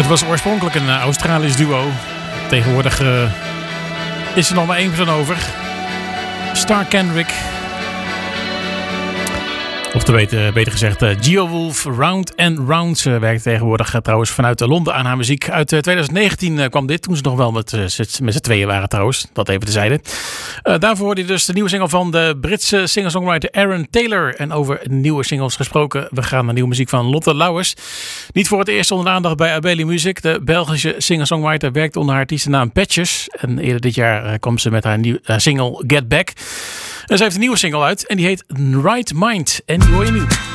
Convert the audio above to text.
Het was oorspronkelijk een Australisch duo. Tegenwoordig is er nog maar één persoon over. Star Kendrick. Of te beter gezegd, Geowolf Round and Round. Ze werkt tegenwoordig trouwens vanuit Londen aan haar muziek. Uit 2019 kwam dit, toen ze nog wel met z'n tweeën waren trouwens. Dat even tezijde. Daarvoor hoorde je dus de nieuwe single van de Britse singer-songwriter Aaron Taylor. En over nieuwe singles gesproken, we gaan naar nieuwe muziek van Lotte Lauwers. Niet voor het eerst onder de aandacht bij Abeli Music. De Belgische singer-songwriter werkt onder haar artiestennaam Patches. En eerder dit jaar kwam ze met haar single Get Back. En ze heeft een nieuwe single uit en die heet Right Mind. En die hoor je nu.